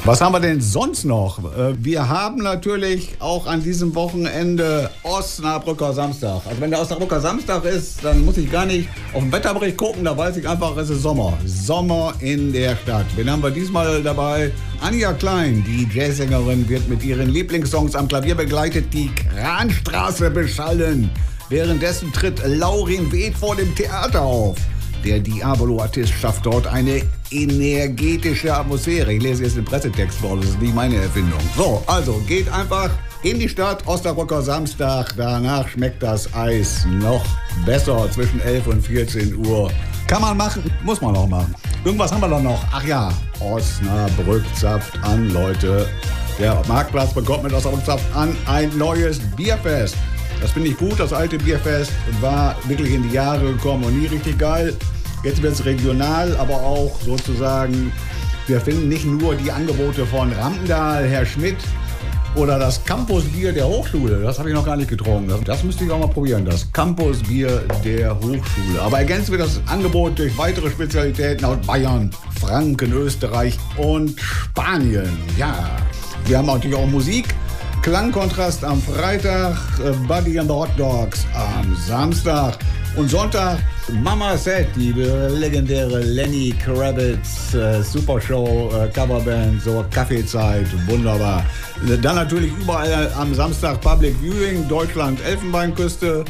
Was haben wir denn sonst noch? Wir haben natürlich auch an diesem Wochenende Osnabrücker Samstag. Also wenn der Osnabrücker Samstag ist, dann muss ich gar nicht auf den Wetterbericht gucken, da weiß ich einfach, es ist Sommer. Sommer in der Stadt. Wen haben wir diesmal dabei? Anja Klein, die Jazzsängerin, wird mit ihren Lieblingssongs am Klavier begleitet, die Kranstraße beschallen. Währenddessen tritt Laurin Weht vor dem Theater auf. Der Diabolo-Artist schafft dort eine energetische Atmosphäre. Ich lese jetzt den Pressetext vor, das ist nicht meine Erfindung. So, also geht einfach in die Stadt, Osnabrücker Samstag. Danach schmeckt das Eis noch besser zwischen 11 und 14 Uhr. Kann man machen, muss man auch machen. Irgendwas haben wir doch noch. Ach ja, Osnabrück zapft an, Leute. Der Marktplatz bekommt mit Osnabrück zapft an ein neues Bierfest. Das finde ich gut, das alte Bierfest war wirklich in die Jahre gekommen und nie richtig geil. Jetzt wird es regional, aber auch sozusagen, wir finden nicht nur die Angebote von Rampendahl, Herr Schmidt oder das Campusbier der Hochschule. Das habe ich noch gar nicht getrunken. Das müsste ich auch mal probieren, das Campusbier der Hochschule. Aber ergänzt wird das Angebot durch weitere Spezialitäten aus Bayern, Franken, Österreich und Spanien. Ja, wir haben natürlich auch Musik. Klangkontrast am Freitag, Buddy and the Hot Dogs am Samstag und Sonntag Mama Set, die legendäre Lenny Kravitz Supershow Coverband, so Kaffeezeit, wunderbar. Dann natürlich überall am Samstag Public Viewing, Deutschland Elfenbeinküste.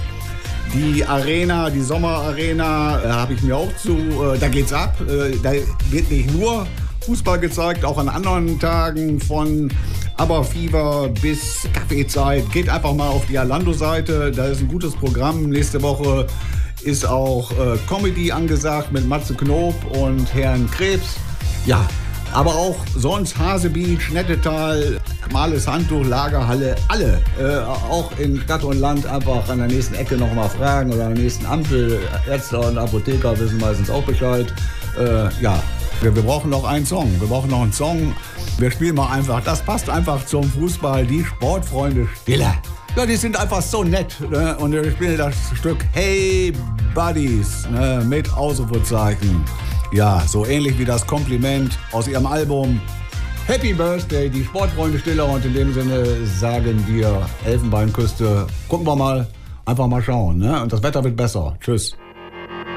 Die Arena, die Sommerarena, habe ich mir auch zu, da geht's ab. Da wird nicht nur Fußball gezeigt, auch an anderen Tagen von Aberfieber bis Kaffeezeit. Geht einfach mal auf die Alando-Seite, da ist ein gutes Programm. Nächste Woche ist auch Comedy angesagt mit Matze Knob und Herrn Krebs. Ja, aber auch sonst Hase Beach, Nettetal, Males Handtuch, Lagerhalle, alle. Auch in Stadt und Land einfach an der nächsten Ecke noch mal fragen oder an der nächsten Ampel. Ärzte und Apotheker wissen meistens auch Bescheid. Ja. Wir brauchen noch einen Song. Wir spielen mal einfach. Das passt einfach zum Fußball. Die Sportfreunde Stiller. Ja, die sind einfach so nett. Ne? Und wir spielen das Stück Hey Buddies, ne? Mit Ausrufezeichen. Ja, so ähnlich wie das Kompliment aus ihrem Album Happy Birthday, die Sportfreunde Stiller. Und in dem Sinne sagen wir Elfenbeinküste. Gucken wir mal. Einfach mal schauen. Ne? Und das Wetter wird besser. Tschüss.